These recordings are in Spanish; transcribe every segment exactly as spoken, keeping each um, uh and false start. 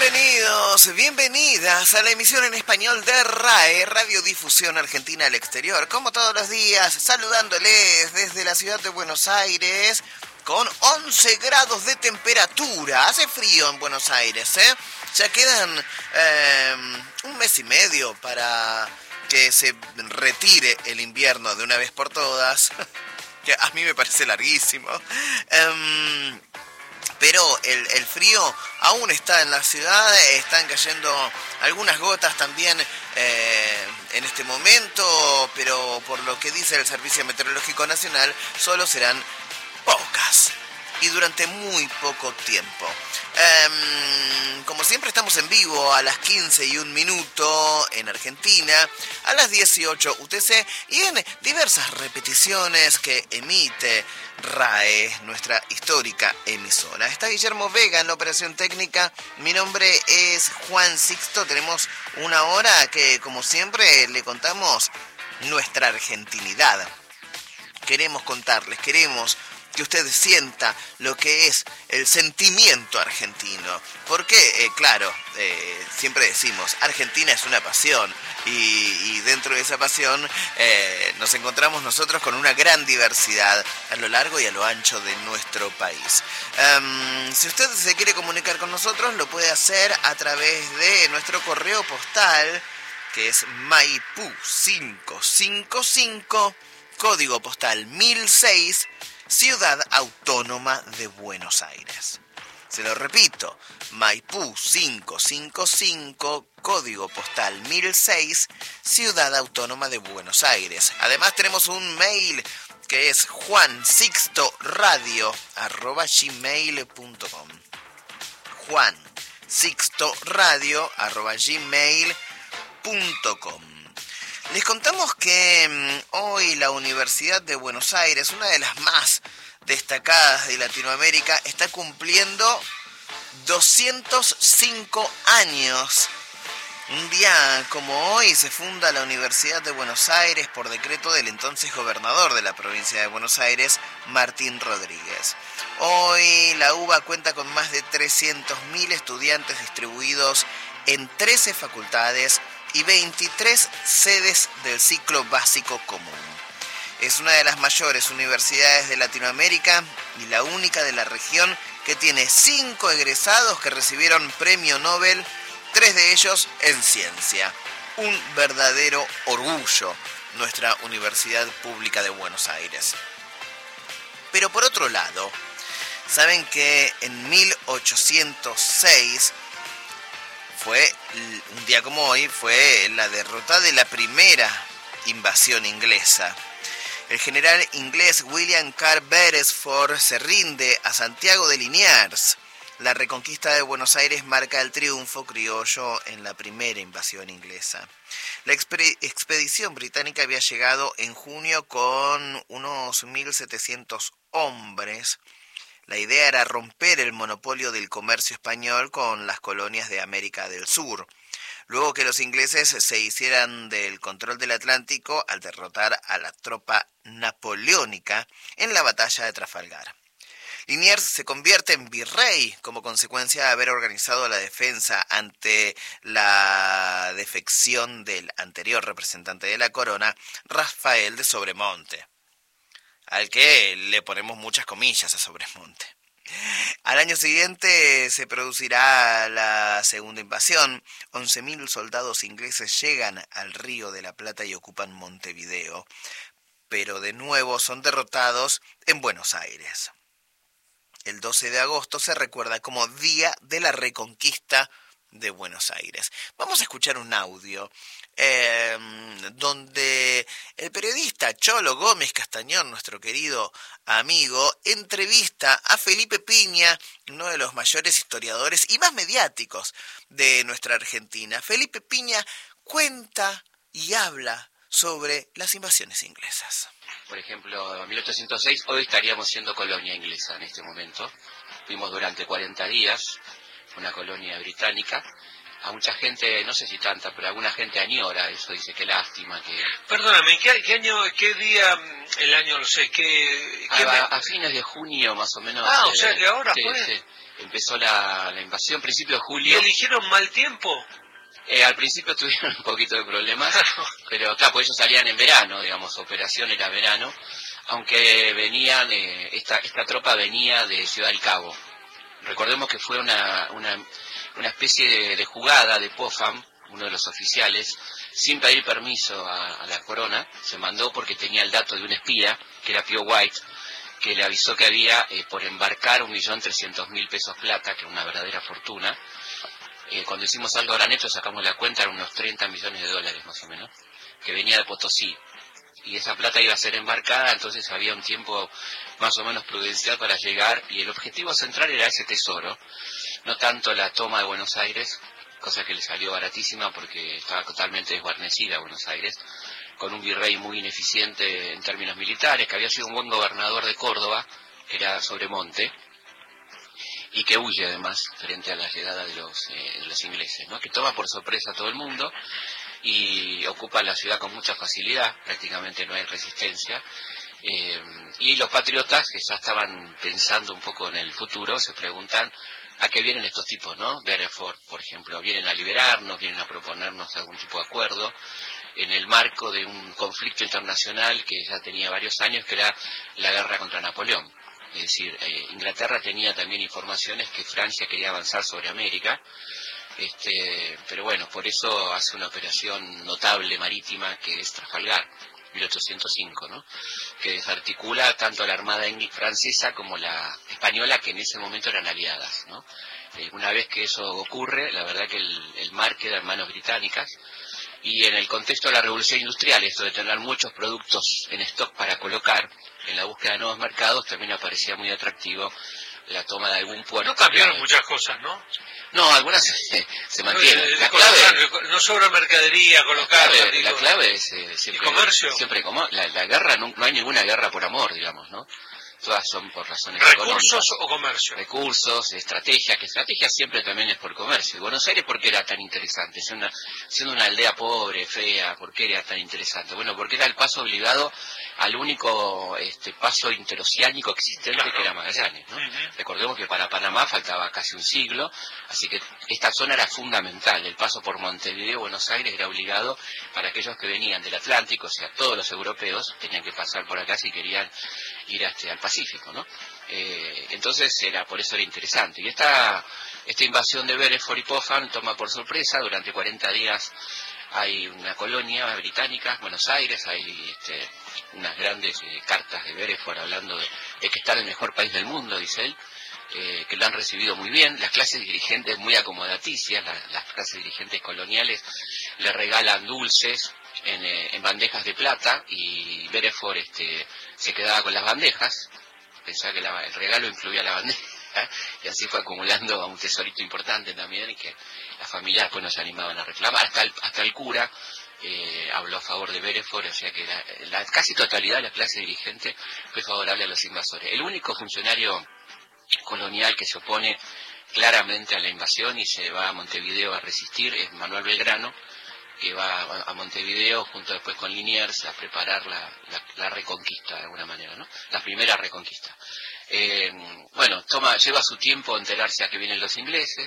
Bienvenidos, bienvenidas a la emisión en español de R A E, Radiodifusión Argentina al Exterior. Como todos los días, saludándoles desde la ciudad de Buenos Aires, con once grados de temperatura. Hace frío en Buenos Aires, ¿eh? Ya quedan eh, un mes y medio para que se retire el invierno de una vez por todas. Que a mí me parece larguísimo. Um, Pero el, el frío aún está en la ciudad, están cayendo algunas gotas también eh, en este momento, pero por lo que dice el Servicio Meteorológico Nacional, solo serán pocas y durante muy poco tiempo. Um, como siempre estamos en vivo a las quince y un minuto en Argentina, a las dieciocho U T C y en diversas repeticiones que emite R A E, nuestra histórica emisora. Está Guillermo Vega en la operación técnica. Mi nombre es Juan Sixto. Tenemos una hora que, como siempre, le contamos nuestra argentinidad. Queremos contarles, queremos que usted sienta lo que es el sentimiento argentino. Porque, eh, claro, eh, siempre decimos, Argentina es una pasión. Y, y dentro de esa pasión eh, nos encontramos nosotros con una gran diversidad a lo largo y a lo ancho de nuestro país. Um, si usted se quiere comunicar con nosotros, lo puede hacer a través de nuestro correo postal, que es Maipú quinientos cincuenta y cinco, código postal mil seis, Ciudad Autónoma de Buenos Aires. Se lo repito, Maipú quinientos cincuenta y cinco, código postal mil seis, Ciudad Autónoma de Buenos Aires. Además tenemos un mail que es juansixtoradio arroba gmail punto com. juansixtoradio arroba gmail punto com. Les contamos que mmm, hoy la Universidad de Buenos Aires, una de las más destacadas de Latinoamérica, está cumpliendo doscientos cinco años. Un día como hoy se funda la Universidad de Buenos Aires por decreto del entonces gobernador de la provincia de Buenos Aires, Martín Rodríguez. Hoy la U B A cuenta con más de trescientos mil estudiantes distribuidos en trece facultades y veintitrés sedes del ciclo básico común. Es una de las mayores universidades de Latinoamérica y la única de la región que tiene cinco egresados que recibieron premio Nobel, tres de ellos en ciencia. Un verdadero orgullo, nuestra Universidad Pública de Buenos Aires. Pero por otro lado, saben que en mil ochocientos seis, fue un día como hoy, fue la derrota de la primera invasión inglesa. El general inglés William Carr Beresford se rinde a Santiago de Liniers. La reconquista de Buenos Aires marca el triunfo criollo en la primera invasión inglesa. La exp- expedición británica había llegado en junio con unos mil setecientos hombres. La idea era romper el monopolio del comercio español con las colonias de América del Sur, luego que los ingleses se hicieran del control del Atlántico al derrotar a la tropa napoleónica en la batalla de Trafalgar. Liniers se convierte en virrey como consecuencia de haber organizado la defensa ante la defección del anterior representante de la corona, Rafael de Sobremonte, al que le ponemos muchas comillas a Sobremonte. Al año siguiente se producirá la segunda invasión. once mil soldados ingleses llegan al Río de la Plata y ocupan Montevideo, pero de nuevo son derrotados en Buenos Aires. El doce de agosto se recuerda como Día de la Reconquista de Buenos Aires. Vamos a escuchar un audio eh, donde el periodista Cholo Gómez Castañón, nuestro querido amigo, entrevista a Felipe Piña, uno de los mayores historiadores y más mediáticos de nuestra Argentina. Felipe Piña cuenta y habla sobre las invasiones inglesas. Por ejemplo, en mil ochocientos seis, hoy estaríamos siendo colonia inglesa en este momento. Fuimos durante cuarenta días una colonia británica. A mucha gente, no sé si tanta, pero alguna gente añora eso, dice qué lástima que... Perdóname, ¿qué, qué año, qué día, el año, no sé, qué... qué A, me... a fines de junio más o menos. Ah, eh, o sea que ahora sí, fue... sí. empezó la, la invasión, principio de ¿Y julio. eligieron mal tiempo? Eh, al principio tuvieron un poquito de problemas, pero claro, pues ellos salían en verano, digamos, operación era verano, aunque venían, eh, esta, esta tropa venía de Ciudad del Cabo. Recordemos que fue una, una, una especie de, de jugada de Popham, uno de los oficiales, sin pedir permiso a, a la corona, se mandó porque tenía el dato de un espía, que era Pio White, que le avisó que había eh, por embarcar un millón trescientos mil pesos plata, que era una verdadera fortuna. Eh, cuando hicimos algo ahora neto, sacamos la cuenta, eran unos treinta millones de dólares más o menos, que venía de Potosí. Y esa plata iba a ser embarcada, entonces había un tiempo más o menos prudencial para llegar, y el objetivo central era ese tesoro, no tanto la toma de Buenos Aires, cosa que le salió baratísima porque estaba totalmente desguarnecida Buenos Aires, con un virrey muy ineficiente en términos militares, que había sido un buen gobernador de Córdoba, que era Sobremonte, y que huye además frente a la llegada de los, eh, de los ingleses, ¿no? Que toma por sorpresa a todo el mundo y ocupa la ciudad con mucha facilidad, prácticamente no hay resistencia, eh, y los patriotas, que ya estaban pensando un poco en el futuro, se preguntan a qué vienen estos tipos, ¿no? Beresford, por ejemplo, vienen a liberarnos, vienen a proponernos algún tipo de acuerdo en el marco de un conflicto internacional que ya tenía varios años, que era la guerra contra Napoleón. Es decir, eh, Inglaterra tenía también informaciones que Francia quería avanzar sobre América, este, pero bueno, por eso hace una operación notable marítima que es Trafalgar, mil ochocientos cinco, ¿no? Que desarticula tanto a la armada francesa como la española, que en ese momento eran aliadas, ¿no? Eh, una vez que eso ocurre, la verdad que el, el mar queda en manos británicas, y en el contexto de la revolución industrial, esto de tener muchos productos en stock para colocar en la búsqueda de nuevos mercados, también aparecía muy atractivo la toma de algún puerto. No cambiaron muchas cosas, ¿no? No, algunas se, se mantienen. No, la clave, no sobra mercadería, colocar. La clave, la clave es eh, siempre, ¿El comercio? Siempre como la, la guerra, no, no hay ninguna guerra por amor, digamos, ¿no? Todas son por razones ¿Recursos económicas. o comercio? Recursos, estrategia, que estrategia siempre también es por comercio. Y Buenos Aires, ¿por qué era tan interesante? Siendo una, siendo una aldea pobre, fea, ¿por qué era tan interesante? Bueno, porque era el paso obligado al único este paso interoceánico existente, claro, que era Magallanes, ¿no? Uh-huh. Recordemos que para Panamá faltaba casi un siglo, así que esta zona era fundamental. El paso por Montevideo, Buenos Aires, era obligado para aquellos que venían del Atlántico, o sea, todos los europeos tenían que pasar por acá si querían ir este, al Pacífico, ¿no? Eh, entonces era por eso era interesante. Y esta esta invasión de Beresford y Popham toma por sorpresa. Durante cuarenta días hay una colonia británica, Buenos Aires, hay este, unas grandes eh, cartas de Beresford hablando de, de que está en el mejor país del mundo, dice él, eh, que lo han recibido muy bien. Las clases dirigentes muy acomodaticias, la, las clases dirigentes coloniales le regalan dulces en, eh, en bandejas de plata, y Beresford este, se quedaba con las bandejas. Pensaba que la, el regalo incluía la bandeja, y así fue acumulando a un tesorito importante también, y que las familias después nos animaban a reclamar. Hasta el, hasta el cura eh, habló a favor de Beresford, o sea que la, la casi totalidad de la clase dirigente fue favorable a los invasores. El único funcionario colonial que se opone claramente a la invasión y se va a Montevideo a resistir es Manuel Belgrano, que va a Montevideo junto después con Liniers a preparar la, la, la reconquista de alguna manera, ¿no? La primera reconquista. Eh, bueno, toma, lleva su tiempo enterarse a que vienen los ingleses,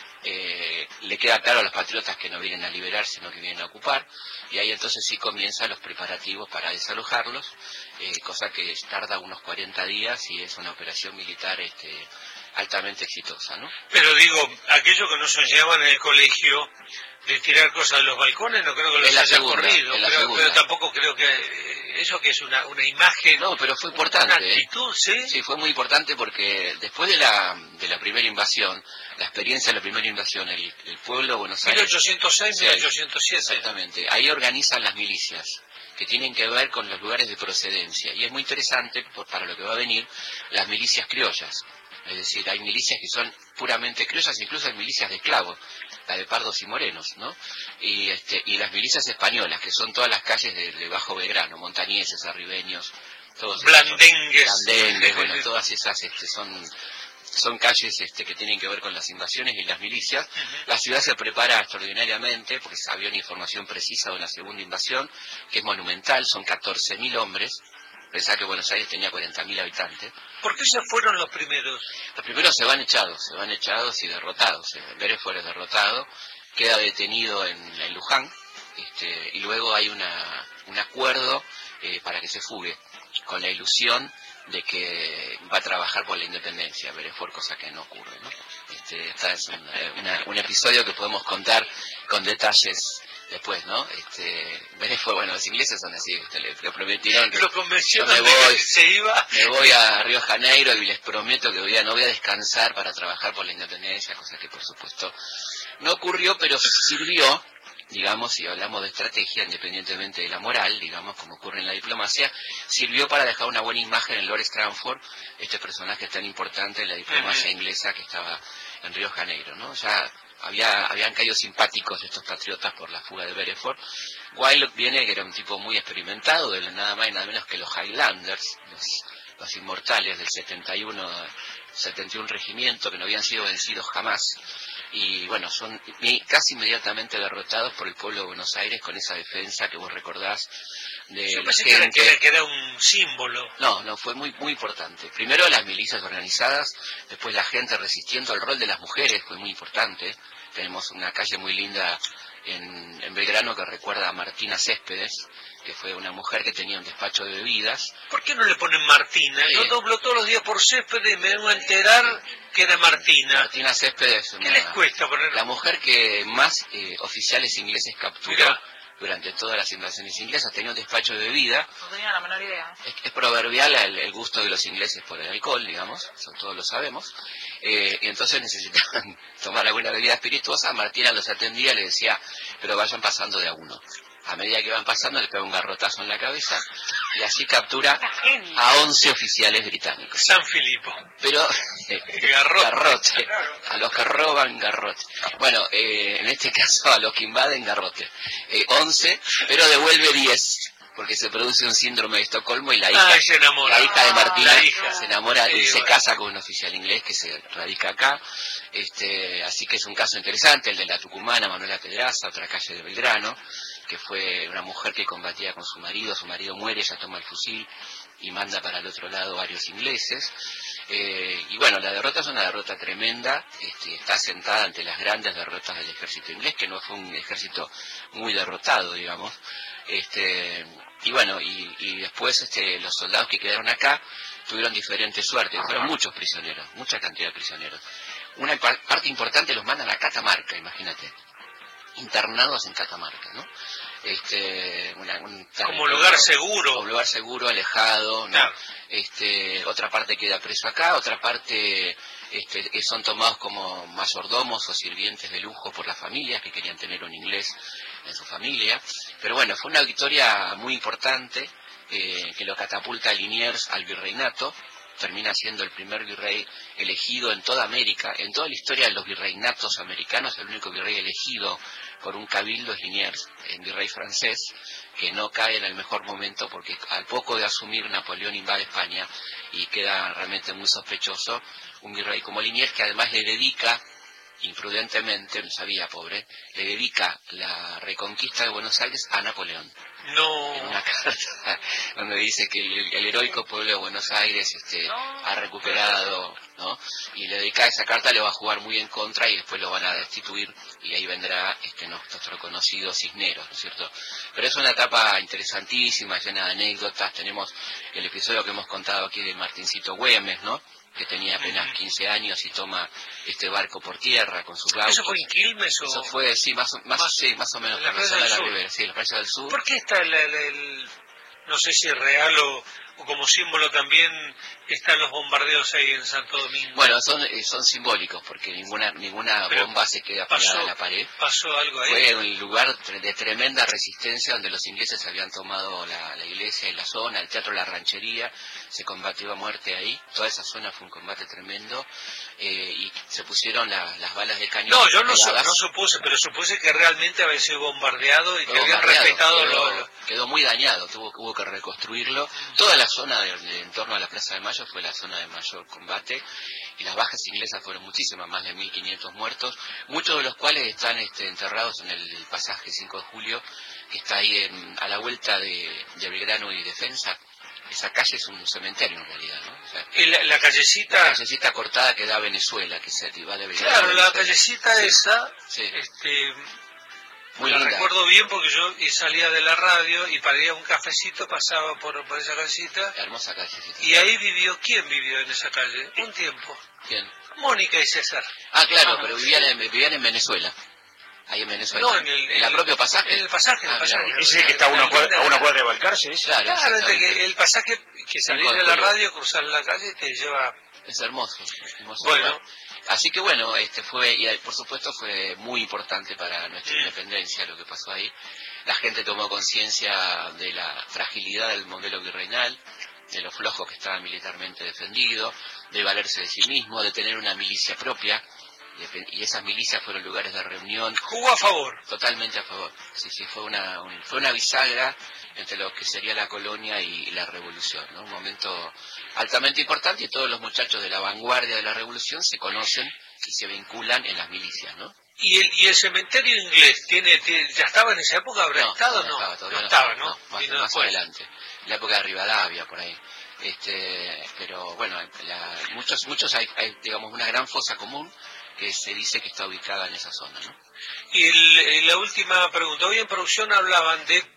eh, le queda claro a los patriotas que no vienen a liberar, sino que vienen a ocupar, y ahí entonces sí comienzan los preparativos para desalojarlos, eh, cosa que tarda unos cuarenta días y es una operación militar este, altamente exitosa, ¿no? Pero digo, aquello que nos enseñaban en el colegio de tirar cosas de los balcones, no creo que los haya corrido, pero, pero tampoco creo que eso que es una, una imagen. No, pero fue importante. Una actitud, ¿sí? Sí, fue muy importante porque después de la de la primera invasión, la experiencia de la primera invasión, el, el pueblo de Buenos Aires... mil ochocientos seis, mil ochocientos siete. Exactamente, ahí organizan las milicias, que tienen que ver con los lugares de procedencia. Y es muy interesante, por, para lo que va a venir, las milicias criollas. Es decir, hay milicias que son puramente criollas, incluso hay milicias de esclavos, la de pardos y morenos, ¿no? Y, este, y las milicias españolas, que son todas las calles de, de Bajo Belgrano, montañeses, arribeños, todos blandengues, esos, blandengues, bueno, todas esas este, son... son calles este, que tienen que ver con las invasiones y las milicias. Uh-huh. La ciudad se prepara extraordinariamente porque había una información precisa de una segunda invasión, que es monumental, son catorce mil hombres, Pensá que Buenos Aires tenía cuarenta mil habitantes. ¿Por qué se fueron los primeros? Los primeros se van echados, se van echados y derrotados. Beresford es derrotado, queda detenido en, en Luján, este, y luego hay una, un acuerdo eh, para que se fugue, con la ilusión de que va a trabajar por la independencia, Beresford, cosa que no ocurre, ¿no? Este, esta es un, una, un episodio que podemos contar con detalles después, ¿no? Este, Beresford, bueno, los ingleses son así, usted le, le prometieron que lo convenció me voy, se iba. me voy a Río de Janeiro y les prometo que voy a, no voy a descansar para trabajar por la independencia, cosa que por supuesto no ocurrió, pero sirvió, digamos, si hablamos de estrategia, independientemente de la moral, digamos, como ocurre en la diplomacia, sirvió para dejar una buena imagen en Lord Stranford, este personaje tan importante en la diplomacia inglesa que estaba en Río de Janeiro, ¿no? Ya había, habían caído simpáticos estos patriotas por la fuga de Beresford. Wyatt viene, que era un tipo muy experimentado, de nada más y nada menos que los Highlanders, los, los inmortales del setenta y uno, setenta y uno regimiento, que no habían sido vencidos jamás. Y bueno, son casi inmediatamente derrotados por el pueblo de Buenos Aires con esa defensa que vos recordás de Yo la pensé gente. Que, era, que era un símbolo. No, no, fue muy muy importante. Primero las milicias organizadas, después la gente resistiendo, el rol de las mujeres fue muy importante. Tenemos una calle muy linda en, en Belgrano que recuerda a Martina Céspedes, que fue una mujer que tenía un despacho de bebidas. ¿Por qué no le ponen Martina? Yo doblo todos los días por Céspedes y me vengo a enterar que era Martina. Martina Céspedes es una, ¿Qué les cuesta poner? La mujer que más eh, oficiales ingleses capturó. Mirá. Durante todas las invasiones inglesas, tenía un despacho de bebida. No tenía la menor idea. Es, es proverbial el, el gusto de los ingleses por el alcohol, digamos, eso todos lo sabemos. Eh, y entonces necesitaban tomar alguna bebida espirituosa. Martina los atendía y le decía, pero vayan pasando de a uno. A medida que van pasando, les pega un garrotazo en la cabeza y así captura a once oficiales británicos. San Filipo. Pero, eh, garrote. garrote. A los que roban, garrote. Bueno, eh, en este caso a los que invaden, garrote. Eh, once, pero devuelve diez. Porque se produce un síndrome de Estocolmo y la hija, Ay, se enamora. la hija de Martina la hija. se enamora sí, y se bueno. casa con un oficial inglés que se radica acá. Este, así que es un caso interesante, el de la tucumana Manuela Pedraza, otra calle de Belgrano, que fue una mujer que combatía con su marido, su marido muere, ella toma el fusil y manda para el otro lado varios ingleses. Eh, y bueno, la derrota es una derrota tremenda, este, está sentada ante las grandes derrotas del ejército inglés, que no fue un ejército muy derrotado, digamos. Este, y bueno, y, y después este, los soldados que quedaron acá tuvieron diferentes suertes, fueron muchos prisioneros, mucha cantidad de prisioneros. Una parte importante los mandan a Catamarca, imagínate, internados en Catamarca, ¿no? Este, una, un como lugar seguro. Como lugar seguro, alejado, ¿no? Claro. Este, otra parte queda preso acá, otra parte este, que son tomados como mayordomos o sirvientes de lujo por las familias que querían tener un inglés en su familia. Pero bueno, fue una victoria muy importante eh, que lo catapulta a Liniers al virreinato. Termina siendo el primer virrey elegido en toda América, en toda la historia de los virreinatos americanos, el único virrey elegido por un cabildo es Liniers, el virrey francés, que no cae en el mejor momento porque al poco de asumir Napoleón invade España y queda realmente muy sospechoso un virrey como Liniers, que además le dedica, imprudentemente, no sabía, pobre, le dedica la reconquista de Buenos Aires a Napoleón. No. En una carta donde dice que el, el heroico pueblo de Buenos Aires este, no. ha recuperado, ¿no? Y le dedica esa carta, le va a jugar muy en contra y después lo van a destituir y ahí vendrá este nuestro conocido Cisneros, ¿no es cierto? Pero es una etapa interesantísima, llena de anécdotas. Tenemos el episodio que hemos contado aquí de Martincito Güemes, ¿no? Que tenía apenas quince años y toma este barco por tierra con sus gauchos. ¿Eso fue en Quilmes o...? Eso fue, sí, más, más, más, sí, más o menos por la zona de la Ribera, sí, la playa del sur. ¿Por qué está el, el, el no sé si es real o, o como símbolo también están los bombardeos ahí en Santo Domingo? Bueno, son son simbólicos porque ninguna ninguna Pero bomba se queda pegada pasó, a la pared. ¿Pasó algo ahí? Fue un lugar de tremenda resistencia donde los ingleses habían tomado la, la iglesia y la zona, el teatro La Ranchería, se combatió a muerte ahí. Toda esa zona fue un combate tremendo eh, y se pusieron la, las balas de cañón. No, yo no, su, no supuse, pero supuse que realmente había sido bombardeado y que habían respetado quedó, lo, lo... quedó muy dañado, tuvo, hubo que reconstruirlo. Toda la zona de, de, en torno a la Plaza de Mayo fue la zona de mayor combate y las bajas inglesas fueron muchísimas, más de mil quinientos muertos, muchos de los cuales están este, enterrados en el, el pasaje cinco de julio, que está ahí en, a la vuelta de, de Belgrano y Defensa. esa calle es un cementerio en realidad, ¿no? O sea, la, la callecita... La callecita cortada que da a Venezuela, que se va de Venezuela. Claro, la callecita sí. esa, sí. este... Muy la linda. recuerdo bien porque yo salía de la radio y para ir a un cafecito pasaba por, por esa callecita. Hermosa callecita. Y ahí vivió, ¿quién vivió en esa calle? Un tiempo. ¿Quién? Mónica y César. Ah, claro, ah, pero sí. vivían en, vivían en Venezuela. Ahí en Venezuela. No, en el, ¿En la propio pasaje? En el pasaje, en el ah, pasaje. Ese es el que está a una cuadra, a una cuadra de Balcarce, ¿es? Claro, claro que el pasaje que salís de la radio, cruzar la calle, te lleva... Es hermoso, hermoso bueno. lugar. Así que bueno, este fue, y por supuesto fue muy importante para nuestra sí. independencia lo que pasó ahí. La gente tomó conciencia de la fragilidad del modelo virreinal, de lo flojo que estaba militarmente defendido, de valerse de sí mismo, de tener una milicia propia, y esas milicias fueron lugares de reunión. ¿Jugó a favor? Totalmente a favor. Sí, sí, fue una, un, fue una bisagra entre lo que sería la colonia y la revolución, ¿no? Un momento altamente importante y todos los muchachos de la vanguardia de la revolución se conocen y se vinculan en las milicias, ¿no? ¿Y el, y el cementerio inglés tiene, tiene ya estaba en esa época? ¿Habrá no, estado? No, No, estaba, todavía no, no estaba, estaba, ¿no? no, más, no más adelante, en la época de Rivadavia, por ahí. Este, pero bueno, la, muchos, muchos hay, hay, digamos, una gran fosa común que se dice que está ubicada en esa zona, ¿no? Y el, la última pregunta, hoy en producción hablaban de